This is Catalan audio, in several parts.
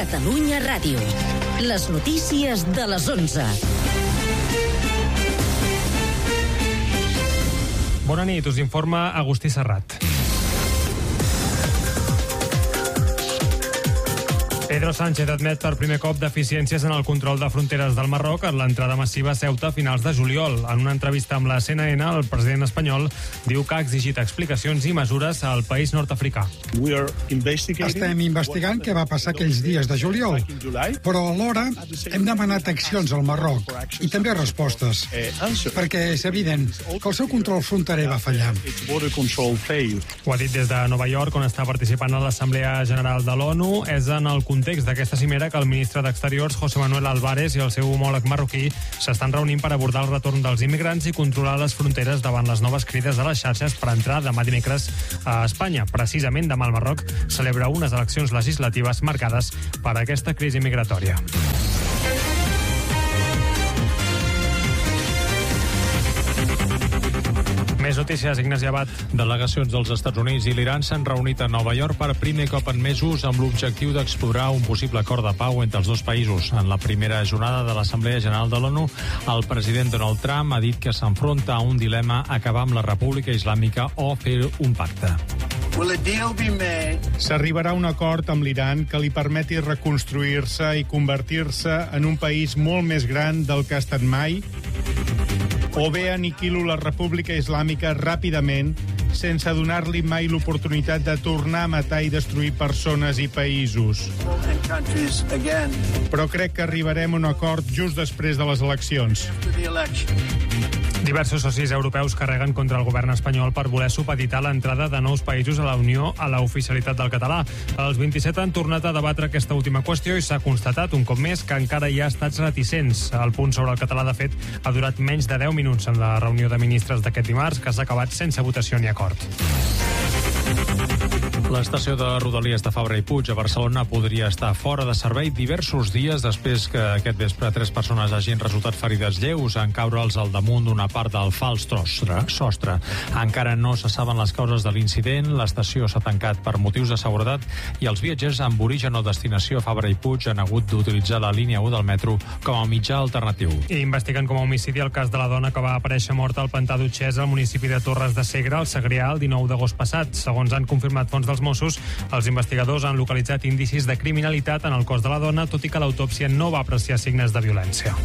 Catalunya Ràdio. Les notícies de les 11. Bona nit, us informa Agustí Serrat. Pedro Sánchez admet per primer cop deficiències en el control de fronteres del Marroc en l'entrada massiva a Ceuta a finals de juliol. En una entrevista amb la CNN, el president espanyol diu que ha exigit explicacions i mesures al país nord-africà. Estem investigant què va passar aquells dies de juliol, però alhora hem demanat accions al Marroc i també respostes, perquè és evident que el seu control fronterer va fallar. Ho ha dit des de Nova York, on està participant a l'Assemblea General de l'ONU. És en el context d'aquesta cimera que el ministre d'Exteriors, José Manuel Álvarez, i el seu homòleg marroquí s'estan reunint per abordar el retorn dels immigrants i controlar les fronteres davant les noves crides a les xarxes per entrar demà dimecres a Espanya. Precisament demà el Marroc celebra unes eleccions legislatives marcades per aquesta crisi migratòria. Més notícies, Ignasi Abad. Delegacions dels Estats Units i l'Iran s'han reunit a Nova York per primer cop en mesos amb l'objectiu d'explorar un possible acord de pau entre els dos països. En la primera jornada de l'Assemblea General de l'ONU, el president Donald Trump ha dit que s'enfronta a un dilema: acabar amb la República Islàmica o fer un pacte. S'arribarà a un acord amb l'Iran que li permeti reconstruir-se i convertir-se en un país molt més gran del que ha estat mai, o bé aniquilo la República Islàmica ràpidament, sense donar-li mai l'oportunitat de tornar a matar i destruir persones i països. Però crec que arribarem a un acord just després de les eleccions. Diversos socis europeus carreguen contra el govern espanyol per voler supeditar l'entrada de nous països a la Unió a l'oficialitat del català. Els 27 han tornat a debatre aquesta última qüestió i s'ha constatat un cop més que encara hi ha estats reticents. El punt sobre el català, de fet, ha durat menys de 10 minuts en la reunió de ministres d'aquest dimarts, que s'ha acabat sense votació ni acord. L'estació de Rodalies de Fabra i Puig a Barcelona podria estar fora de servei diversos dies després que aquest vespre 3 persones hagin resultat ferides lleus en caure'ls al damunt d'una part del fals sostre. Encara no se saben les causes de l'incident, l'estació s'ha tancat per motius de seguretat i els viatgers amb origen o destinació a Fabra i Puig han hagut d'utilitzar la línia 1 del metro com a mitjà alternatiu. I investiguen com a homicidi el cas de la dona que va aparèixer morta al pantà d'Utxès al municipi de Torres de Segre, al Segrià, el 19 d'agost passat. Segons han confirmat fonts dels Mossos, els investigadors han localitzat indicis de criminalitat en el cos de la dona, tot i que l'autòpsia no va apreciar signes de violència.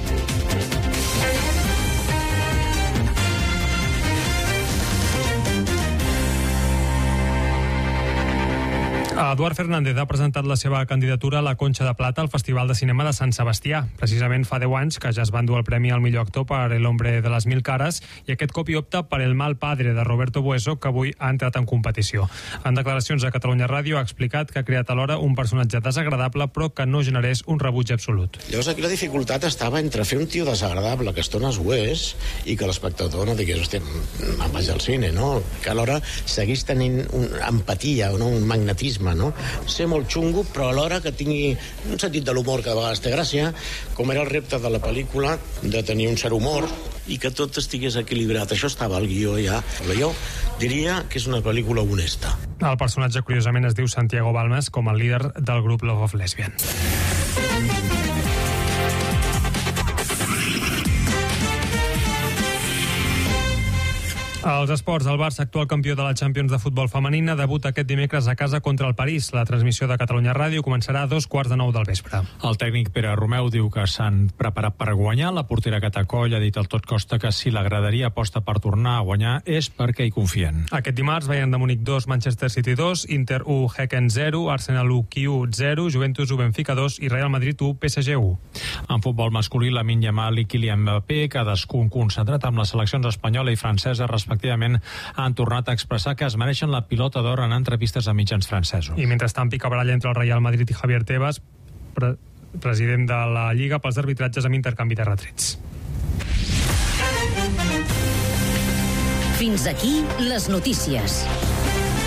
Eduard Fernández ha presentat la seva candidatura a la Conxa de Plata al Festival de Cinema de Sant Sebastià. Precisament fa 10 anys que ja es va endur el premi al millor actor per El hombre de les mil cares i aquest cop hi opta per El mal padre de Roberto Bueso, que avui ha entrat en competició. En declaracions a Catalunya Ràdio ha explicat que ha creat alhora un personatge desagradable però que no generés un rebuig absolut. Llavors aquí la dificultat estava entre fer un tio desagradable que a estones ho és i que l'espectador no digués, hòstia, me'n vaig al cine, no? Que alhora seguís tenint una empatia, no? Un magnetisme, no? Ser molt xungo, però alhora que tingui un sentit de l'humor que de vegades té gràcia, com era el repte de la pel·lícula, de tenir un cert humor i que tot estigués equilibrat. Això estava al guió ja. Però jo diria que és una pel·lícula honesta. El personatge, curiosament, es diu Santiago Balmes, com el líder del grup Love of Lesbian. Els esports, el Barça, actual campió de la Champions de futbol femenina, debuta aquest dimecres a casa contra el París. La transmissió de Catalunya Ràdio començarà a 9:15 del vespre. El tècnic Pere Romeu diu que s'han preparat per guanyar. La portera Catacoll ha dit al Tot Costa que si la graderia aposta per tornar a guanyar és perquè hi confien. Aquest dimarts, Bayern de Múnich 2, Manchester City 2, Inter 1, Häcken 0, Arsenal 1, Q 0, Juventus 1, Benfica 2 i Real Madrid 1, PSG 1. En futbol masculí, Lamine Yamal i Kylian Mbappé, cadascun concentrat amb les seleccions espanyola i francesa respectivament, han tornat a expressar que es mereixen la pilota d'or en entrevistes a mitjans francesos. I mentrestant, pica baralla entre el Real Madrid i Javier Tebas, president de la Lliga, pels arbitratges amb intercanvi de retrets. Fins aquí les notícies.